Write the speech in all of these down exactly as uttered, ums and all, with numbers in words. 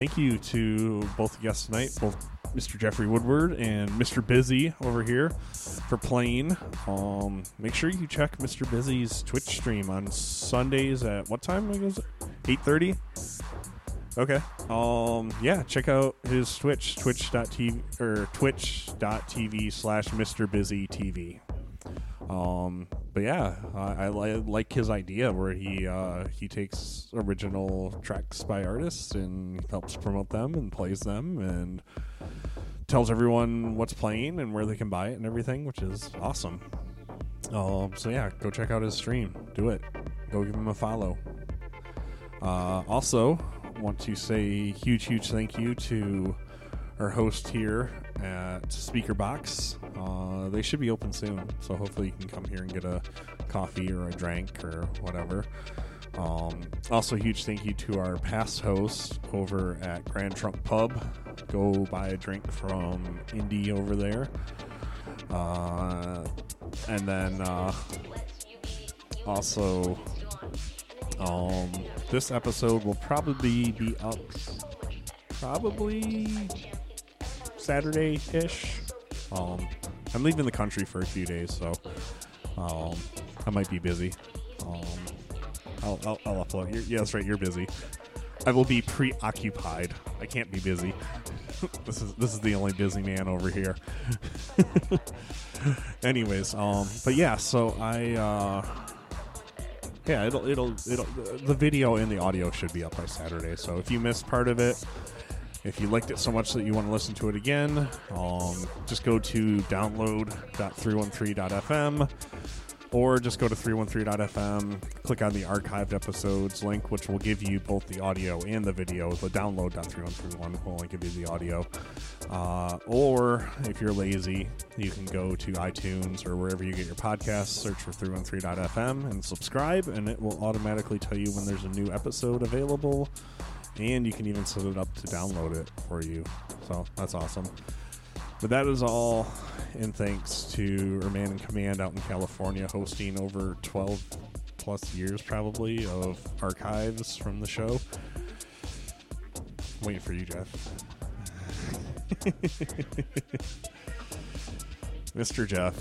Thank you to both guests tonight, both Mister Jeffrey Woodward and Mister Busy over here for playing. Um, make sure you check Mister Busy's Twitch stream on Sundays at what time? Was it? eight thirty? Okay. Um, yeah, check out his Twitch, twitch.tv or twitch.tv slash Mister Busy TV. Um, but yeah, I, I li- like his idea where he uh, he takes original tracks by artists and helps promote them and plays them and tells everyone what's playing and where they can buy it and everything, which is awesome. Um, so yeah, go check out his stream. Do it. Go give him a follow. Uh, also, want to say huge, huge thank you to our host here at Speakerbox. Uh, they should be open soon, so hopefully you can come here and get a coffee or a drink or whatever. Um, also, huge thank you to our past host over at Grand Trunk Pub. Go buy a drink from Indy over there. Uh, and then uh, also, um, this episode will probably be up probably Saturday-ish. Um, I'm leaving the country for a few days, so um, I might be busy. Um, I'll, I'll, I'll upload. You're, yeah, that's right. You're busy. I will be preoccupied. I can't be busy. this is this is the only busy man over here. Anyways, um, but yeah. So I, uh, yeah, it'll it'll it'll the video and the audio should be up by Saturday. So if you missed part of it, if you liked it so much that you want to listen to it again, um, just go to download dot three one three dot f m or just go to three one three dot f m, click on the archived episodes link, which will give you both the audio and the video. The download dot three one three one will only give you the audio. Uh, or if you're lazy, you can go to iTunes or wherever you get your podcasts, search for three one three dot f m and subscribe, and it will automatically tell you when there's a new episode available. And you can even set it up to download it for you. So that's awesome. But that is all in thanks to our man in command out in California, hosting over twelve plus years probably of archives from the show. I'm waiting for you, Jeff. Mister Jeff.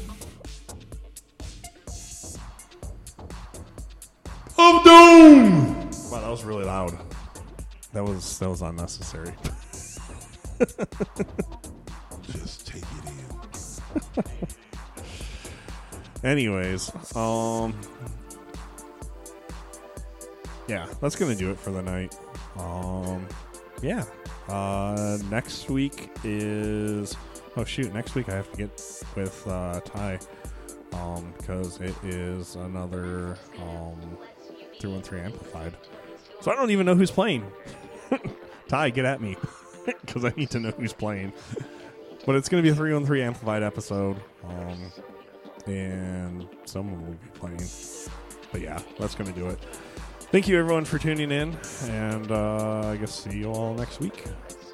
Of Doom! Wow, that was really loud. That was that was unnecessary. Just take it in. Anyways, um, yeah, that's gonna do it for the night. Um, yeah, uh, next week is oh shoot, next week I have to get with uh, Ty, um, because it is another um three one three amplified. So I don't even know who's playing. Ty, get at me, because I need to know who's playing. But it's going to be a three one three amplified episode, um, and someone will be playing. But yeah, that's going to do it. Thank you, everyone, for tuning in, and uh, I guess see you all next week.